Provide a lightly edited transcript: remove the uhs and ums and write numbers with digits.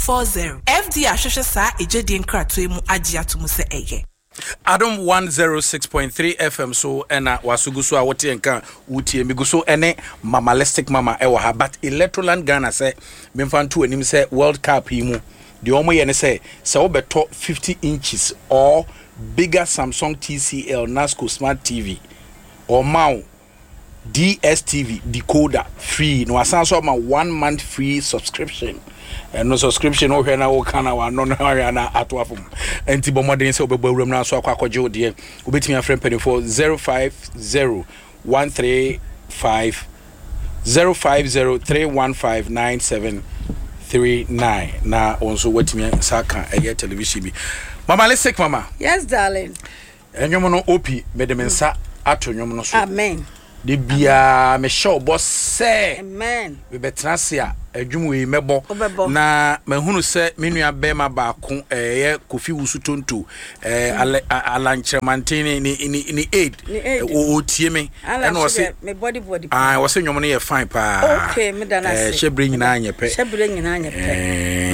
40 FD ahwehwe sa ejedi nkratoe mu agye atomu se eye Adam 106.3 FM so ena wasugu so a wote nka wutie migu so ene mamalistic mama ewo ha but Electroland Ghana say memfa nto anim say World Cup yi mu de omo ye ne say obeto 50 inches or bigger Samsung TCL Nasco Smart TV or Mau DSTV decoder free no asan so ma 1 month free subscription and no subscription o hwe na wo kana wa no na na atoafum enti bomodin se obebawuram na so akwakoje ode obetimi afrem penny for 0503159739 na onso watimi saka eye television bi mama let's take mama. Yes darling. Enyomo no opi medemensa ato nyomo no so. Amen. De bia me show boss say amen we betrasia adwumwe mebo na mahunu se menua bema ba ko ye Kofi Wusu tonto alanchemantini ni aid o tie me and o se me body ah o se nyomo no ye fine pa okay me dana se shebre nyina anye pe